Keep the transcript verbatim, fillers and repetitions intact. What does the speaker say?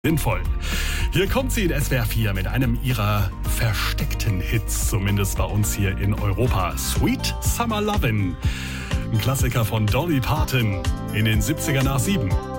Sinnvoll. Hier kommt sie in S W R vier mit einem ihrer versteckten Hits, zumindest bei uns hier in Europa. Sweet Summer Lovin', ein Klassiker von Dolly Parton in den siebziger nach sieben.